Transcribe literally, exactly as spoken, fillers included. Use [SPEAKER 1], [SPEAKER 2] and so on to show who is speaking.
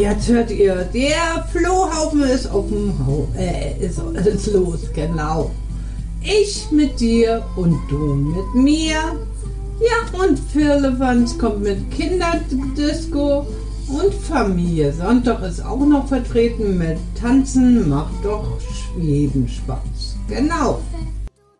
[SPEAKER 1] jetzt hört ihr, der Flohhaufen ist auf dem Hau äh, ist, ist los, genau. Ich mit dir und du mit mir. Ja, und Firlefanz kommt mit Kinderdisco und Familie. Sonntag ist auch noch vertreten mit Tanzen, macht doch Schweden Spaß. Genau.